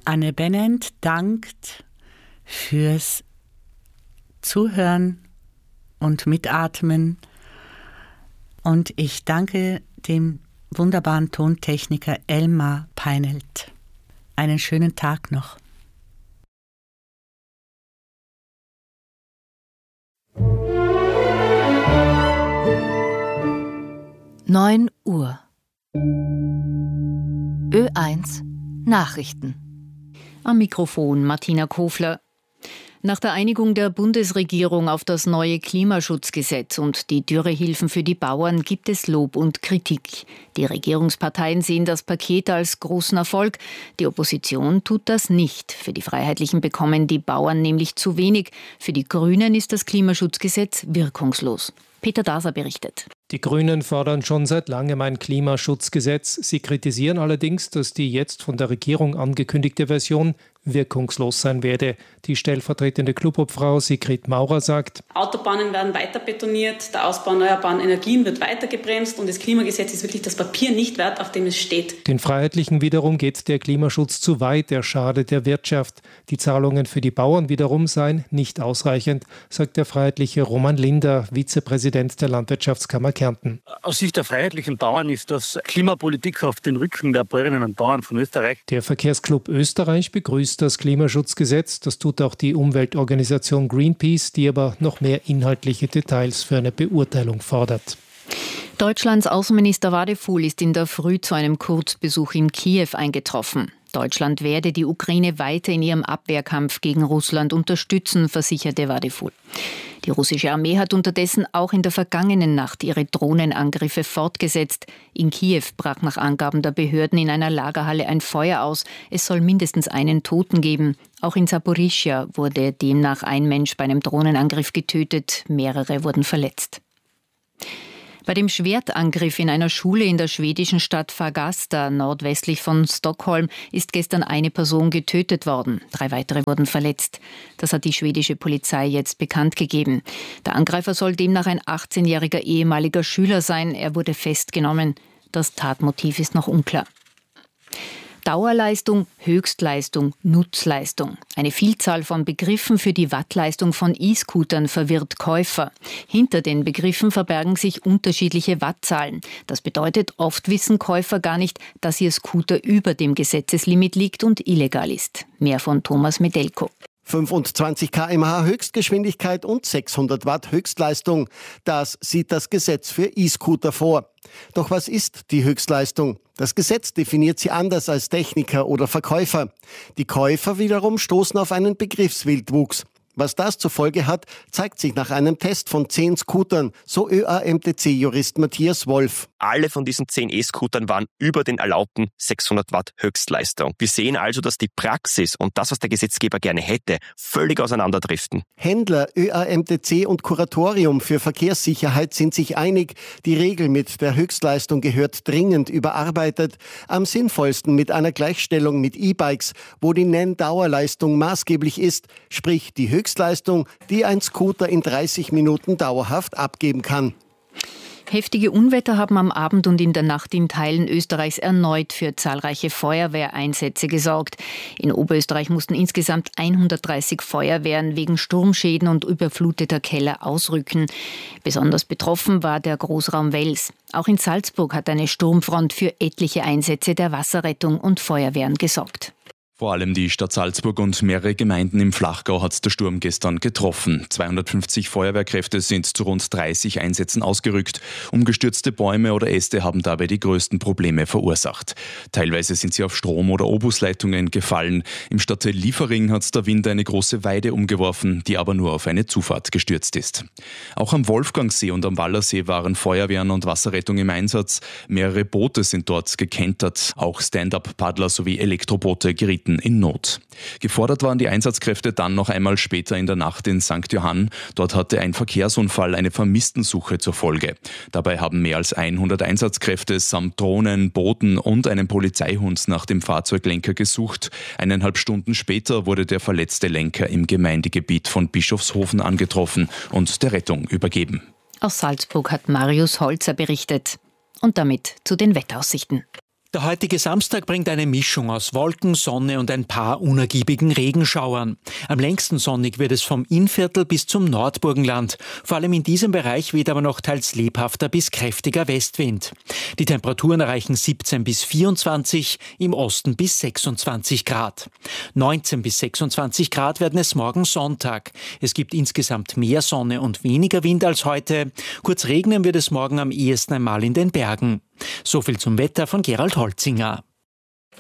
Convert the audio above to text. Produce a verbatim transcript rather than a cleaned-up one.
Anne Bennent dankt fürs Zuhören und Mitatmen. Und ich danke dem wunderbaren Tontechniker Elmar Peinelt. Einen schönen Tag noch. neun Uhr. Ö eins Nachrichten. Am Mikrofon Martina Kofler. Nach der Einigung der Bundesregierung auf das neue Klimaschutzgesetz und die Dürrehilfen für die Bauern gibt es Lob und Kritik. Die Regierungsparteien sehen das Paket als großen Erfolg. Die Opposition tut das nicht. Für die Freiheitlichen bekommen die Bauern nämlich zu wenig. Für die Grünen ist das Klimaschutzgesetz wirkungslos. Peter Daser berichtet. Die Grünen fordern schon seit langem ein Klimaschutzgesetz. Sie kritisieren allerdings, dass die jetzt von der Regierung angekündigte Version wirkungslos sein werde. Die stellvertretende Clubobfrau Sigrid Maurer sagt: Autobahnen werden weiter betoniert, der Ausbau erneuerbarer Energien wird weiter gebremst und das Klimagesetz ist wirklich das Papier nicht wert, auf dem es steht. Den Freiheitlichen wiederum geht der Klimaschutz zu weit, er schadet der Wirtschaft. Die Zahlungen für die Bauern wiederum seien nicht ausreichend, sagt der Freiheitliche Roman Linder, Vizepräsident der Landwirtschaftskammer Kärnten. Aus Sicht der freiheitlichen Bauern ist das Klimapolitik auf den Rücken der Bäuerinnen und Bauern von Österreich. Der Verkehrsclub Österreich begrüßt das Klimaschutzgesetz. Das tut auch die Umweltorganisation Greenpeace, die aber noch mehr inhaltliche Details für eine Beurteilung fordert. Deutschlands Außenminister Vadeful ist in der Früh zu einem Kurzbesuch in Kiew eingetroffen. Deutschland werde die Ukraine weiter in ihrem Abwehrkampf gegen Russland unterstützen, versicherte Vadeful. Die russische Armee hat unterdessen auch in der vergangenen Nacht ihre Drohnenangriffe fortgesetzt. In Kiew brach nach Angaben der Behörden in einer Lagerhalle ein Feuer aus. Es soll mindestens einen Toten geben. Auch in Saporischschja wurde demnach ein Mensch bei einem Drohnenangriff getötet. Mehrere wurden verletzt. Bei dem Schwertangriff in einer Schule in der schwedischen Stadt Fagersta, nordwestlich von Stockholm, ist gestern eine Person getötet worden. Drei weitere wurden verletzt. Das hat die schwedische Polizei jetzt bekannt gegeben. Der Angreifer soll demnach ein achtzehnjähriger ehemaliger Schüler sein. Er wurde festgenommen. Das Tatmotiv ist noch unklar. Dauerleistung, Höchstleistung, Nutzleistung. Eine Vielzahl von Begriffen für die Wattleistung von E-Scootern verwirrt Käufer. Hinter den Begriffen verbergen sich unterschiedliche Wattzahlen. Das bedeutet, oft wissen Käufer gar nicht, dass ihr Scooter über dem Gesetzeslimit liegt und illegal ist. Mehr von Thomas Medelko. fünfundzwanzig Kilometer pro Stunde Höchstgeschwindigkeit und sechshundert Watt Höchstleistung. Das sieht das Gesetz für E-Scooter vor. Doch was ist die Höchstleistung? Das Gesetz definiert sie anders als Techniker oder Verkäufer. Die Käufer wiederum stoßen auf einen Begriffswildwuchs. Was das zur Folge hat, zeigt sich nach einem Test von zehn Scootern, so Ö A M T C-Jurist Matthias Wolf. Alle von diesen zehn E-Scootern waren über den erlaubten sechshundert Watt Höchstleistung. Wir sehen also, dass die Praxis und das, was der Gesetzgeber gerne hätte, völlig auseinanderdriften. Händler, Ö A M T C und Kuratorium für Verkehrssicherheit sind sich einig, die Regel mit der Höchstleistung gehört dringend überarbeitet. Am sinnvollsten mit einer Gleichstellung mit E-Bikes, wo die Nenndauerleistung maßgeblich ist, sprich die Höchstleistung Höchstleistung, die ein Scooter in dreißig Minuten dauerhaft abgeben kann. Heftige Unwetter haben am Abend und in der Nacht in Teilen Österreichs erneut für zahlreiche Feuerwehreinsätze gesorgt. In Oberösterreich mussten insgesamt hundertdreißig Feuerwehren wegen Sturmschäden und überfluteter Keller ausrücken. Besonders betroffen war der Großraum Wels. Auch in Salzburg hat eine Sturmfront für etliche Einsätze der Wasserrettung und Feuerwehren gesorgt. Vor allem die Stadt Salzburg und mehrere Gemeinden im Flachgau hat der Sturm gestern getroffen. zweihundertfünfzig Feuerwehrkräfte sind zu rund dreißig Einsätzen ausgerückt. Umgestürzte Bäume oder Äste haben dabei die größten Probleme verursacht. Teilweise sind sie auf Strom- oder Obusleitungen gefallen. Im Stadtteil Liefering hat der Wind eine große Weide umgeworfen, die aber nur auf eine Zufahrt gestürzt ist. Auch am Wolfgangsee und am Wallersee waren Feuerwehren und Wasserrettung im Einsatz. Mehrere Boote sind dort gekentert. Auch Stand-up-Paddler sowie Elektroboote gerieten in Not. Gefordert waren die Einsatzkräfte dann noch einmal später in der Nacht in Sankt Johann. Dort hatte ein Verkehrsunfall eine Vermisstensuche zur Folge. Dabei haben mehr als hundert Einsatzkräfte samt Drohnen, Booten und einem Polizeihund nach dem Fahrzeuglenker gesucht. Eineinhalb Stunden später wurde der verletzte Lenker im Gemeindegebiet von Bischofshofen angetroffen und der Rettung übergeben. Aus Salzburg hat Marius Holzer berichtet. Und damit zu den Wetteraussichten. Der heutige Samstag bringt eine Mischung aus Wolken, Sonne und ein paar unergiebigen Regenschauern. Am längsten sonnig wird es vom Innviertel bis zum Nordburgenland. Vor allem in diesem Bereich weht aber noch teils lebhafter bis kräftiger Westwind. Die Temperaturen erreichen siebzehn bis vierundzwanzig, im Osten bis sechsundzwanzig Grad. neunzehn bis sechsundzwanzig Grad werden es morgen Sonntag. Es gibt insgesamt mehr Sonne und weniger Wind als heute. Kurz regnen wird es morgen am ehesten einmal in den Bergen. So viel zum Wetter von Gerald Holzinger.